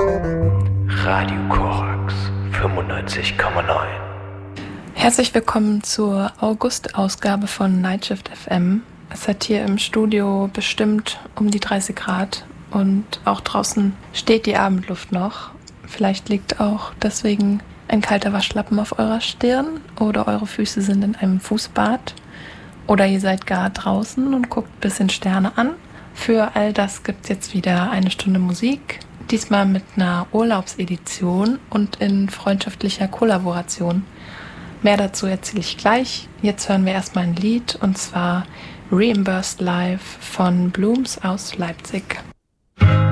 Radio Korax 95,9. Herzlich willkommen zur August-Ausgabe von Nightshift FM. Es hat hier im Studio bestimmt um die 30 Grad und auch draußen steht die Abendluft noch. Vielleicht liegt auch deswegen ein kalter Waschlappen auf eurer Stirn oder eure Füße sind in einem Fußbad oder ihr seid gar draußen und guckt ein bisschen Sterne an. Für all das gibt es jetzt wieder eine Stunde Musik, diesmal mit einer Urlaubsedition und in freundschaftlicher Kollaboration. Mehr dazu erzähle ich gleich. Jetzt hören wir erstmal ein Lied und zwar Reimbursed Live von Blooms aus Leipzig.